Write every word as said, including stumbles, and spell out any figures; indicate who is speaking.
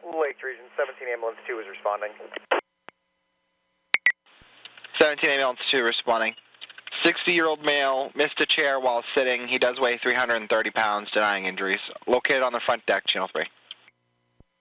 Speaker 1: Lake Region, seventeen Ambulance two is responding.
Speaker 2: seventeen Ambulance two responding. sixty-year-old male missed a chair while sitting. He does weigh three hundred thirty pounds, denying injuries. Located on the front deck, Channel three.